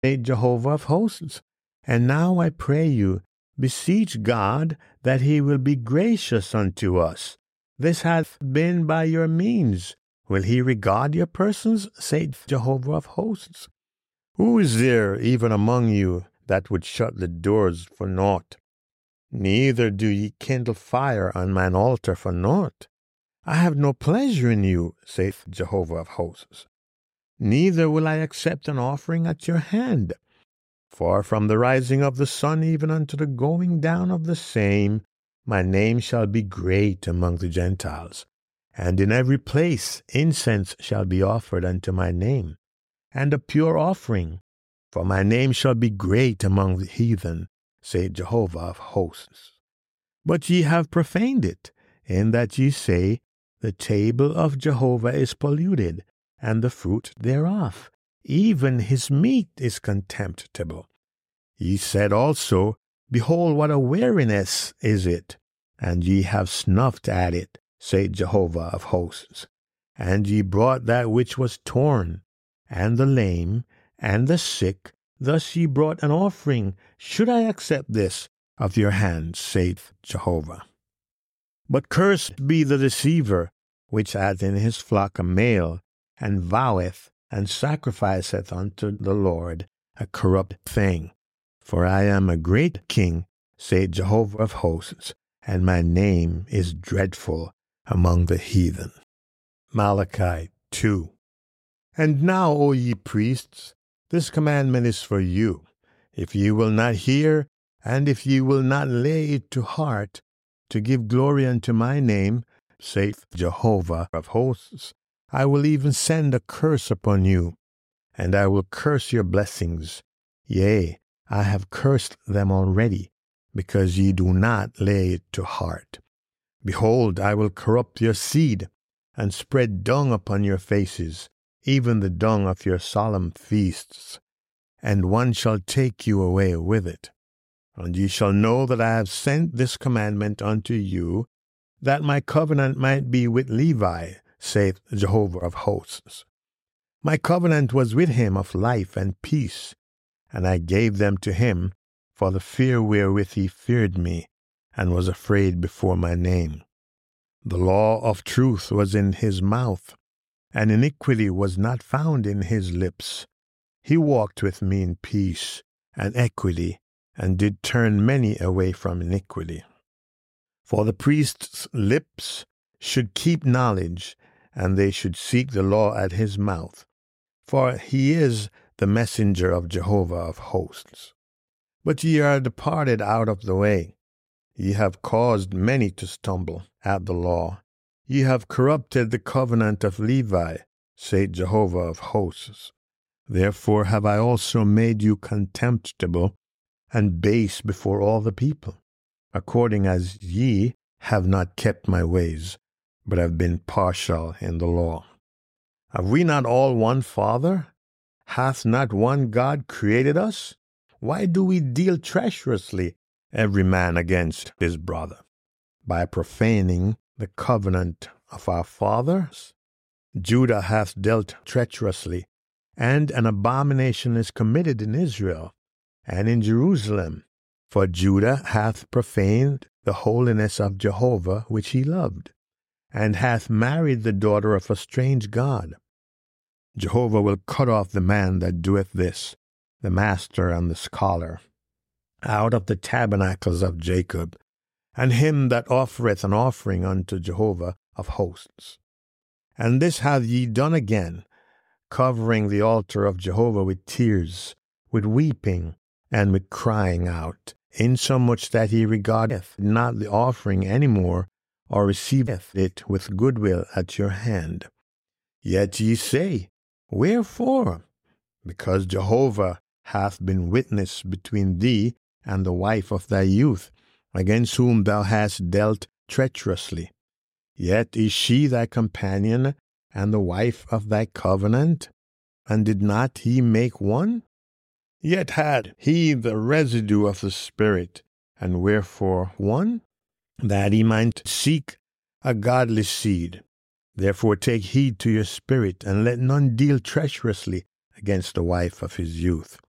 saith Jehovah of hosts. And now I pray you, beseech God that he will be gracious unto us. This hath been by your means. Will he regard your persons, saith Jehovah of hosts? Who is there even among you that would shut the doors for naught? Neither do ye kindle fire on mine altar for naught. I have no pleasure in you, saith Jehovah of hosts. Neither will I accept an offering at your hand. For from the rising of the sun even unto the going down of the same, my name shall be great among the Gentiles. And in every place incense shall be offered unto my name, and a pure offering. For my name shall be great among the heathen, saith Jehovah of hosts. But ye have profaned it, in that ye say, the table of Jehovah is polluted, and the fruit thereof, even his meat is contemptible. Ye said also, behold, what a weariness is it, and ye have snuffed at it, saith Jehovah of hosts. And ye brought that which was torn, and the lame, and the sick, thus ye brought an offering. Should I accept this of your hands, saith Jehovah? But cursed be the deceiver, which hath in his flock a male, and voweth, and sacrificeth unto the Lord a corrupt thing. For I am a great king, saith Jehovah of hosts, and my name is dreadful among the heathen. Malachi 2. And now, O ye priests, this commandment is for you. If ye will not hear, and if ye will not lay it to heart, to give glory unto my name, saith Jehovah of hosts, I will even send a curse upon you, and I will curse your blessings. Yea, I have cursed them already, because ye do not lay it to heart. Behold, I will corrupt your seed, and spread dung upon your faces, even the dung of your solemn feasts, and one shall take you away with it. And ye shall know that I have sent this commandment unto you, that my covenant might be with Levi, saith Jehovah of hosts. My covenant was with him of life and peace, and I gave them to him for the fear wherewith he feared me, and was afraid before my name. The law of truth was in his mouth, and iniquity was not found in his lips. He walked with me in peace and equity, and did turn many away from iniquity. For the priest's lips should keep knowledge, and they should seek the law at his mouth. For he is the messenger of Jehovah of hosts. But ye are departed out of the way. Ye have caused many to stumble at the law. Ye have corrupted the covenant of Levi, saith Jehovah of hosts. Therefore have I also made you contemptible and base before all the people, according as ye have not kept my ways, but have been partial in the law. Have we not all one Father? Hath not one God created us? Why do we deal treacherously, every man against his brother, by profaning the covenant of our fathers? Judah hath dealt treacherously, and an abomination is committed in Israel and in Jerusalem. For Judah hath profaned the holiness of Jehovah which he loved, and hath married the daughter of a strange god. Jehovah will cut off the man that doeth this, the master and the scholar, out of the tabernacles of Jacob, and him that offereth an offering unto Jehovah of hosts. And this have ye done again, covering the altar of Jehovah with tears, with weeping, and with crying out, insomuch that he regardeth not the offering any more, or receiveth it with goodwill at your hand. Yet ye say, wherefore? Because Jehovah hath been witness between thee and the wife of thy youth, against whom thou hast dealt treacherously. Yet is she thy companion and the wife of thy covenant? And did not he make one? Yet had he the residue of the Spirit, and wherefore one? That he might seek a godly seed. Therefore take heed to your spirit, and let none deal treacherously against the wife of his youth.